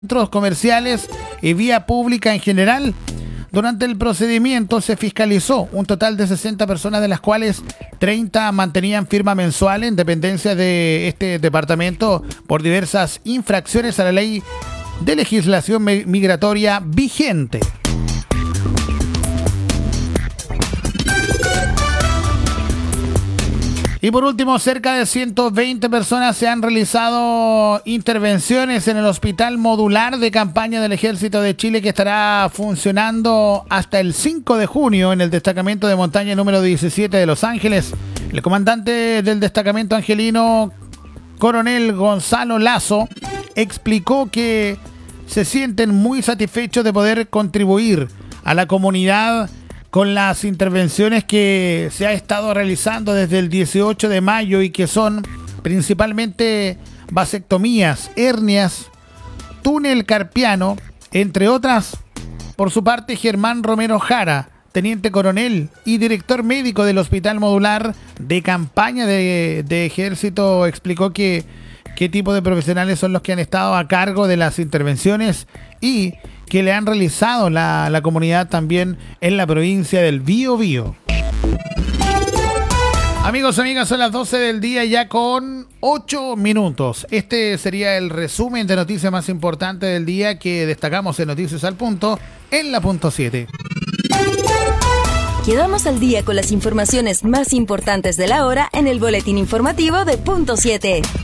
centros comerciales y vía pública en general. Durante el procedimiento se fiscalizó un total de 60 personas, de las cuales 30 mantenían firma mensual en dependencia de este departamento por diversas infracciones a la ley de legislación migratoria vigente. Y por último, cerca de 120 personas se han realizado intervenciones en el hospital modular de campaña del Ejército de Chile, que estará funcionando hasta el 5 de junio en el destacamento de montaña número 17 de Los Ángeles. El comandante del destacamento angelino, coronel Gonzalo Lazo, explicó que se sienten muy satisfechos de poder contribuir a la comunidad con las intervenciones que se ha estado realizando desde el 18 de mayo y que son principalmente vasectomías, hernias, túnel carpiano, entre otras. Por su parte, Germán Romero Jara, teniente coronel y director médico del Hospital Modular de Campaña de Ejército, explicó que qué tipo de profesionales son los que han estado a cargo de las intervenciones y que le han realizado la comunidad también en la provincia del Biobío. Amigos y amigas, son las 12 del día ya con 8 minutos. Este sería el resumen de noticias más importantes del día que destacamos en Noticias al Punto en la punto 7. Quedamos al día con las informaciones más importantes de la hora en el boletín informativo de punto 7.